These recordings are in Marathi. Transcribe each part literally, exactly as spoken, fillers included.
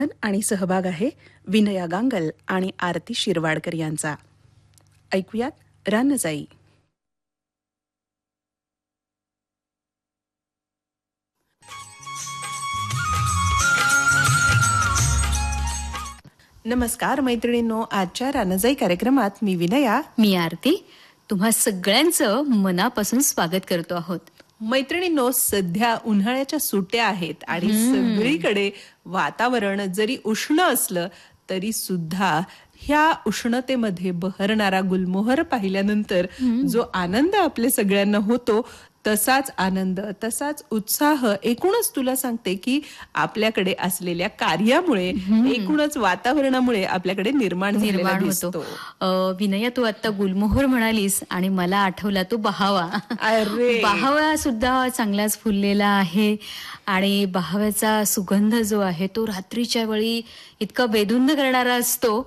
आणि सहभाग आहे विनया गांगल आणि आरती शिरवाडकर यांचा. ऐकूयात रानजाई. नमस्कार मैत्रिणींनो, आजच्या रानजाई कार्यक्रमात मी विनया, मी आरती तुम्हा सगळ्यांचं मनापासून स्वागत करतो आहोत. मैत्रिणींनो, सध्या उन्हाळ्याच्या सुट्ट्या आहेत आणि सगळीकडे वातावरण जरी उष्ण असलं तरी सुद्धा ह्या उष्णतेमध्ये बहरणारा गुलमोहर पाहिल्यानंतर जो आनंद आपल्या सगळ्यांना होतो, तसाच आनंद, तसाच उत्साह एकूणच तुला सांगते की आपल्याकडे असलेल्या कार्यामुळे, एकूणच वातावरणामुळे आपल्याकडे निर्माण निर्माण होतो. विनया, तू आता गुलमोहर म्हणालीस आणि मला आठवला तो बहावा. अरे, बहावा सुद्धा चांगलाच फुललेला आहे आणि बहाव्याचा सुगंध जो आहे तो रात्रीच्या वेळी इतका बेधुंद करणारा असतो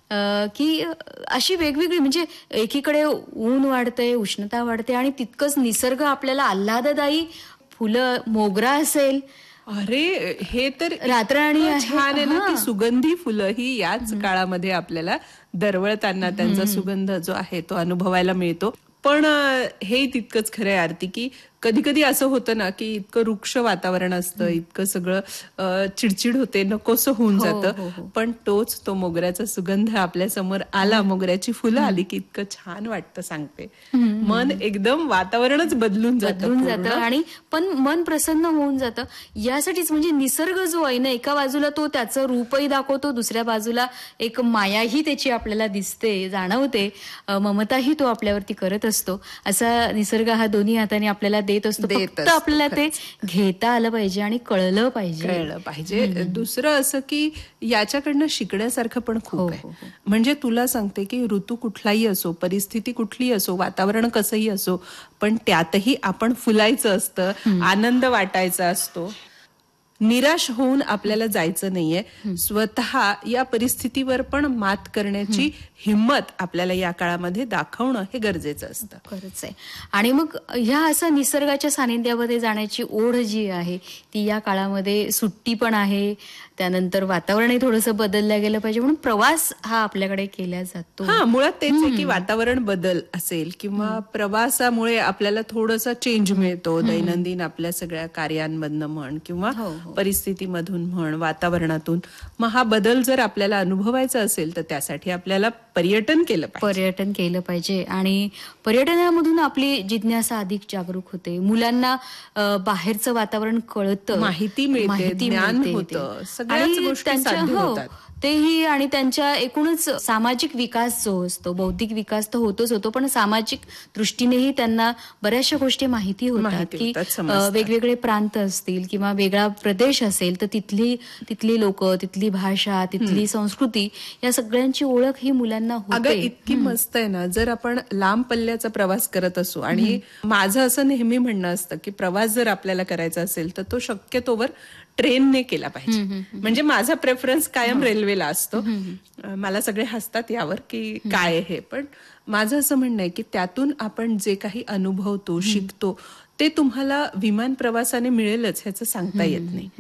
की अशी वेगवेगळी, म्हणजे एकीकडे ऊन वाढतंय, उष्णता वाढते आणि तितकंच निसर्ग आपल्याला आल्हाददायी, फुलं, मोगरा असेल. अरे, हे तर रातराणी छान आहे ना, की सुगंधी फुलं ही याच काळामध्ये आपल्याला दरवळताना त्यांचा सुगंध जो आहे तो अनुभवायला मिळतो. पण हे तितकंच खरं आहे आरती, की कधी कधी असं होतं ना की इतकं वृक्ष वातावरण असतं, इतकं सगळं चिडचिड होते, नकोसं होऊन जातं, पण तोच तो मोगऱ्याचा सुगंध आपल्या समोर आला, मोगऱ्याची फुलं आली की इतकं छान वाटतं. सांगते, मन एकदम वातावरणच बदलून बदलून जातं आणि पण मन प्रसन्न होऊन जातं. यासाठीच म्हणजे निसर्ग जो आहे ना, एका बाजूला तो त्याचं रूपही दाखवतो, दुसऱ्या बाजूला एक मायाही त्याची आपल्याला दिसते, जाणवते, ममताही तो आपल्यावरती करत असतो. असा निसर्ग हा दोन्ही हाताने आपल्याला देत असतो. फक्त आपल्याला ते घेता आलं पाहिजे आणि कळलं पाहिजे कळलं पाहिजे दुसरं असं की याच्याकडनं शिकण्यासारखं पण खूप आहे. म्हणजे तुला सांगते की ऋतू कुठलाही असो, परिस्थिती कुठलीही असो, वातावरण कसंही असो, पण त्यातही आपण फुलायचं असतं, आनंद वाटायचा असतो, निराश होऊन आपल्याला जायचं नाहीये. स्वतः या परिस्थितीवर पण मात करण्याची हिम्मत आपल्याला या काळामध्ये दाखवणं हे गरजेचं असतं. खरंच आहे. आणि मग ह्या असं निसर्गाच्या सानिध्यामध्ये जाण्याची ओढ जी आहे ती या काळामध्ये सुट्टी पण आहे, त्यानंतर वातावरणही थोडंसं बदललं गेलं पाहिजे म्हणून प्रवास हा आपल्याकडे केला जातो. हा, मुळात तेच आहे की वातावरण बदल असेल किंवा प्रवासामुळे आपल्याला थोडासा चेंज मिळतो दैनंदिन आपल्या सगळ्या कार्यांमधनं म्हण किंवा परिस्थितीमधून म्हण, वातावरणातून. मग हा बदल जर आपल्याला अनुभवायचा असेल तर त्यासाठी आपल्याला पर्यटन केलं पाहिजे. पर्यटन केलं पाहिजे आणि पर्यटनामधून आपली जिज्ञासा अधिक जागरूक होते. मुलांना बाहेरचं वातावरण कळतं, माहिती मिळते, ज्ञान होतं, सगळ्याच गोष्टी साध्य होतात तेही. आणि त्यांच्या एकूणच सामाजिक विकास जो असतो, बौद्धिक विकास तर होतोच होतो, पण सामाजिक दृष्टीनेही त्यांना बऱ्याचशा गोष्टी माहिती होतात की वेगवेगळे प्रांत असतील किंवा वेगळा प्रदेश असेल तर तिथली तिथली लोक, तिथली भाषा, तिथली संस्कृती, या सगळ्यांची ओळख ही मुलांना होते. अगं, इतकी मस्त आहे ना. जर आपण लांब पल्ल्याचा प्रवास करत असू, आणि माझं असं नेहमी म्हणणं असतं की प्रवास जर आपल्याला करायचा असेल तर तो शक्यतोवर ट्रेनने केला पाहिजे. म्हणजे माझा प्रेफरन्स कायम रेल्वेला असतो. मला सगळे हसतात यावर की काय हे, पण माझं असं म्हणणं आहे की त्यातून आपण जे काही अनुभवतो, शिकतो, ते तुम्हाला विमान प्रवासाने मिळेलच ह्याचं सांगता येत नाही.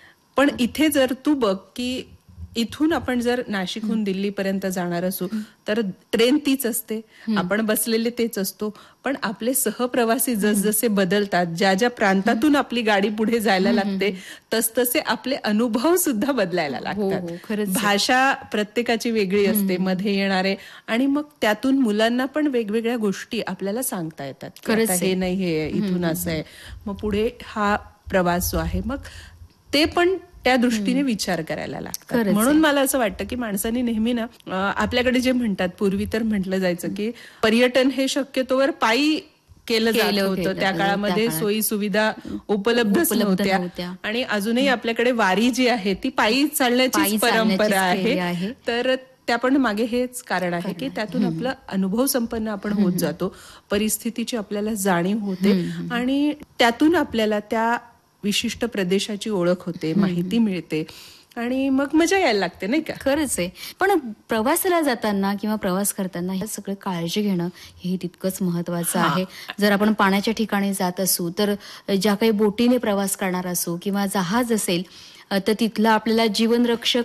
पण इथे जर तू बघ की इथून आपण जर नाशिकहून दिल्लीपर्यंत जाणार असू तर ट्रेन तीच असते, आपण बसलेले तेच असतो, पण आपले सहप्रवासी जसजसे बदलतात, ज्या ज्या प्रांतातून आपली गाडी पुढे जायला लागते तसतसे आपले अनुभव सुद्धा बदलायला लागतात. भाषा प्रत्येकाची वेगळी असते मध्ये येणारे, आणि मग त्यातून मुलांना पण वेगवेगळ्या गोष्टी आपल्याला सांगता येतात. हे नाही, हे इथून असं आहे, मग पुढे हा प्रवास जो आहे, मग ते पण त्या दृष्टीने विचार करायला लागतात. म्हणून मला असं वाटतं की माणसांनी नेहमी ना, आपल्याकडे जे म्हणतात, पूर्वी तर म्हटलं जायचं की पर्यटन हे शक्यतोवर पायी केलं जात होतं. त्या काळामध्ये सोयी सुविधा उपलब्धच नव्हत्या आणि अजूनही आपल्याकडे वारी जी आहे ती पायी चालण्याची परंपरा आहे. तर त्या पण मागे हेच कारण आहे की त्यातून आपला अनुभव संपन्न आपण होत जातो, परिस्थितीची आपल्याला जाणीव होते आणि त्यातून आपल्याला त्या विशिष्ट प्रदेशाची ओळख होते, माहिती मिळते आणि मग मजा यायला लागते, नाही का? खरंच आहे. पण प्रवासाला जाताना किंवा प्रवास करताना हे सगळं काळजी घेणं हे तितकंच महत्वाचं आहे. जर आपण पाण्याच्या ठिकाणी जात असू तर ज्या काही बोटीने प्रवास करणार असू किंवा जहाज असेल तर तिथला आपल्याला जीवनरक्षक